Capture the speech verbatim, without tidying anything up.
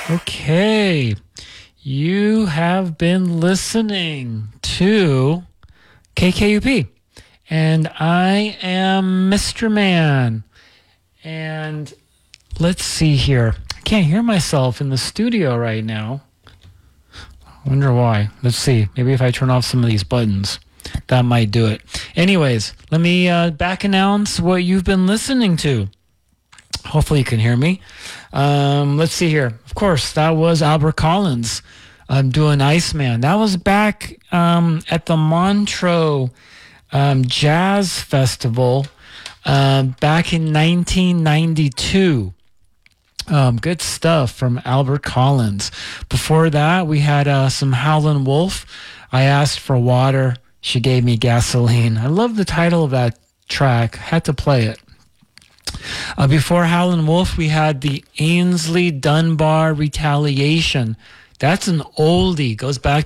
Okay. You have been listening to K K U P. And I am Mister Man. And let's see here. I can't hear myself in the studio right now. I wonder why. Let's see. Maybe if I turn off some of these buttons, that might do it. Anyways, let me uh, back announce what you've been listening to. Hopefully you can hear me. Um, let's see here. Of course, that was Albert Collins. I'm doing Iceman. That was back um, at the Montreux um, Jazz Festival uh, back in nineteen ninety-two. Um, good stuff from Albert Collins. Before that, we had uh, some Howlin' Wolf. I asked for water. She gave me gasoline. I love the title of that track. Had to play it. Uh, before Howlin' Wolf, we had the Ainsley Dunbar Retaliation. That's an oldie. Goes back